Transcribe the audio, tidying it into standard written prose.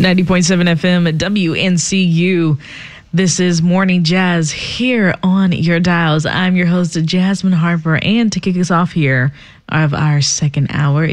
90.7 FM at WNCU. This is Morning Jazz here on your dials. I'm your host, Jasmine Harper, and to kick us off here of our second hour